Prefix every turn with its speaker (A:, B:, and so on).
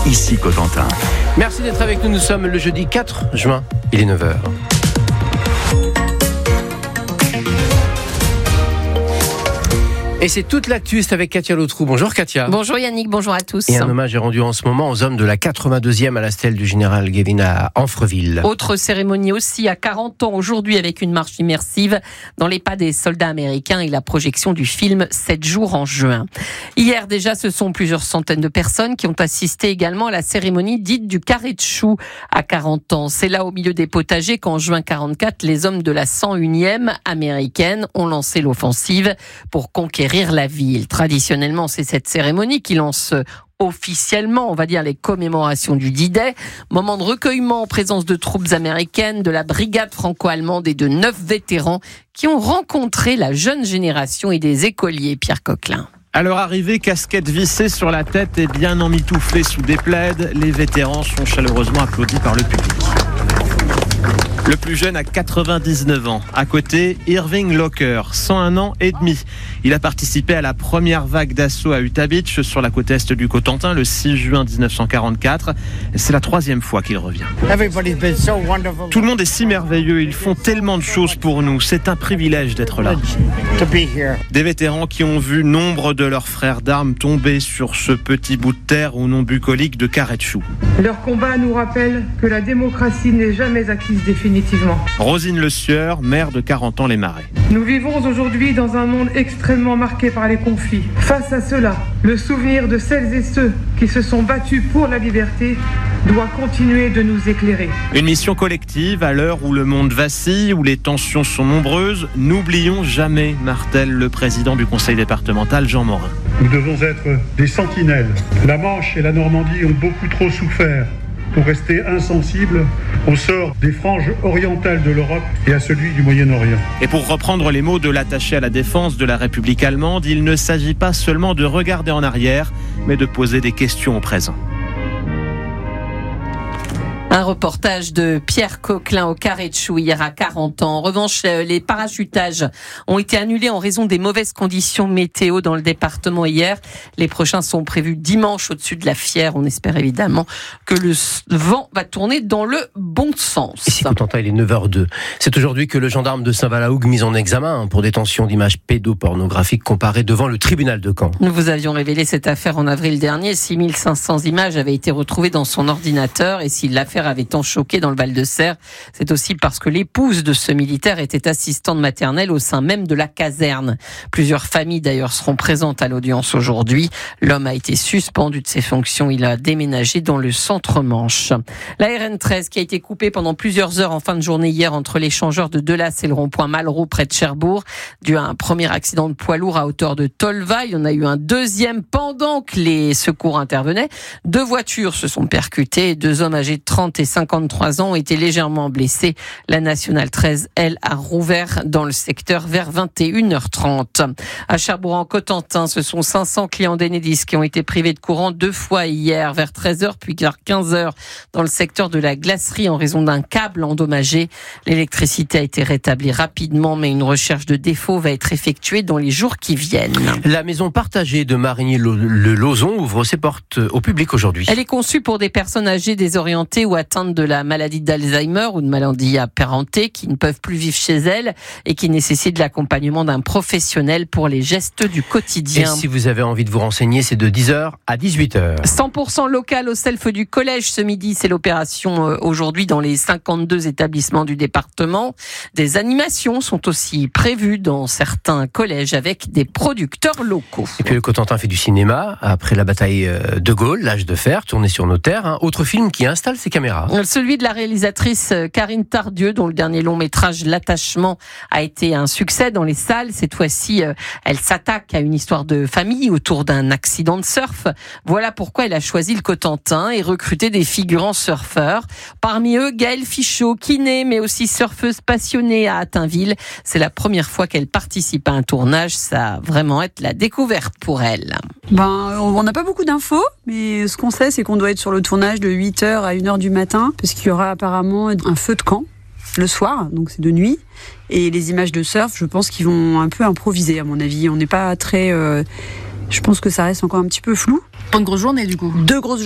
A: ici Cotentin.
B: Merci d'être avec nous. Nous sommes le jeudi 4 juin, il est 9h. Et c'est toute l'actu, c'est avec Katia Lautrou. Bonjour Katia.
C: Bonjour Yannick, bonjour à tous.
B: Et un hommage est rendu en ce moment aux hommes de la 82e à la stèle du général Gavin à Amfreville.
C: Autre cérémonie aussi à 40 ans aujourd'hui avec une marche immersive dans les pas des soldats américains et la projection du film 7 jours en juin. Hier déjà, ce sont plusieurs centaines de personnes qui ont assisté également à la cérémonie dite du carré de chou à 40 ans. C'est là au milieu des potagers qu'en juin 44, les hommes de la 101e américaine ont lancé l'offensive pour conquérir la ville. Traditionnellement, c'est cette cérémonie qui lance officiellement, on va dire, les commémorations du D-Day. Moment de recueillement en présence de troupes américaines, de la brigade franco-allemande et de 9 vétérans qui ont rencontré la jeune génération et des écoliers. Pierre Coquelin.
D: À leur arrivée, casquette vissée sur la tête et bien emmitouflés sous des plaids, les vétérans sont chaleureusement applaudis par le public. Le plus jeune a 99 ans. À côté, Irving Locker, 101 ans et demi. Il a participé à la première vague d'assaut à Utah Beach, sur la côte est du Cotentin, le 6 juin 1944. C'est la 3e fois qu'il revient. Tout le monde est si merveilleux, ils font tellement de choses pour nous. C'est un privilège d'être là. Des vétérans qui ont vu nombre de leurs frères d'armes tomber sur ce petit bout de terre au nom bucolique de carré de chou.
E: Leur combat nous rappelle que la démocratie n'est jamais acquise définitivement.
D: Rosine Le Sieur, maire de 40 ans les Marais.
E: Nous vivons aujourd'hui dans un monde extrêmement marqué par les conflits. Face à cela, le souvenir de celles et ceux qui se sont battus pour la liberté doit continuer de nous éclairer.
D: Une mission collective à l'heure où le monde vacille, où les tensions sont nombreuses. N'oublions jamais, martèle le président du conseil départemental, Jean Morin.
F: Nous devons être des sentinelles. La Manche et la Normandie ont beaucoup trop souffert pour rester insensibles au sort des franges orientales de l'Europe et à celui du Moyen-Orient.
D: Et pour reprendre les mots de l'attaché à la défense de la République allemande, il ne s'agit pas seulement de regarder en arrière, mais de poser des questions au présent.
C: Un reportage de Pierre Coquelin au carré de chou hier à 40 ans. En revanche, les parachutages ont été annulés en raison des mauvaises conditions météo dans le département hier. Les prochains sont prévus dimanche au-dessus de la Fière. On espère évidemment que le vent va tourner dans le bon sens.
B: Ici Cotentin, il est 9h02. C'est aujourd'hui que le gendarme de Saint-Valahougue mis en examen pour détention d'images pédopornographiques comparées devant le tribunal de Caen.
C: Nous vous avions révélé cette affaire en avril dernier. 6500 images avaient été retrouvées dans son ordinateur et si l'affaire avait tant choqué dans le Val-de-Serre, c'est aussi parce que l'épouse de ce militaire était assistante maternelle au sein même de la caserne. Plusieurs familles d'ailleurs seront présentes à l'audience aujourd'hui. L'homme a été suspendu de ses fonctions. Il a déménagé dans le centre-Manche. La RN13 qui a été coupée pendant plusieurs heures en fin de journée hier entre l'échangeur de Delas et le rond-point Malraux près de Cherbourg, dû à un premier accident de poids lourd à hauteur de Tolva. Il y en a eu un deuxième pendant que les secours intervenaient. 2 voitures se sont percutées. 2 hommes âgés de 30 et 53 ans ont été légèrement blessés. La nationale 13, elle, a rouvert dans le secteur vers 21h30. À Cherbourg-en-Cotentin, ce sont 500 clients d'Enedis qui ont été privés de courant 2 fois hier, vers 13h puis vers 15h dans le secteur de la glacerie en raison d'un câble endommagé. L'électricité a été rétablie rapidement, mais une recherche de défaut va être effectuée dans les jours qui viennent.
B: La maison partagée de Marigny-le-Lauzon ouvre ses portes au public aujourd'hui.
C: Elle est conçue pour des personnes âgées, désorientées ou atteintes de la maladie d'Alzheimer ou de maladies apparentées qui ne peuvent plus vivre chez elles et qui nécessitent l'accompagnement d'un professionnel pour les gestes du quotidien.
B: Et si vous avez envie de vous renseigner, c'est de 10h à 18h.
C: 100% local au self du collège ce midi, c'est l'opération aujourd'hui dans les 52 établissements du département. Des animations sont aussi prévues dans certains collèges avec des producteurs locaux.
B: Et puis le Cotentin fait du cinéma après la bataille de Gaulle, l'âge de fer, tourné sur nos terres. Autre film qui installe ses caméras.
C: Celui de la réalisatrice Karine Tardieu, dont le dernier long métrage L'attachement a été un succès dans les salles. Cette fois-ci, elle s'attaque à une histoire de famille autour d'un accident de surf. Voilà pourquoi elle a choisi le Cotentin et recruté des figurants surfeurs. Parmi eux, Gaëlle Fichot, kiné, mais aussi surfeuse passionnée à Attinville. C'est la première fois qu'elle participe à un tournage. Ça va vraiment être la découverte pour elle.
G: On n'a pas beaucoup d'infos, mais ce qu'on sait, c'est qu'on doit être sur le tournage de 8h à 1h du matin, parce qu'il y aura apparemment un feu de camp le soir, donc c'est de nuit. Et les images de surf, je pense qu'ils vont un peu improviser, à mon avis. On n'est pas très... je pense que ça reste encore un petit peu flou.
H: Pas une grosse journée, du coup.
G: 2 grosses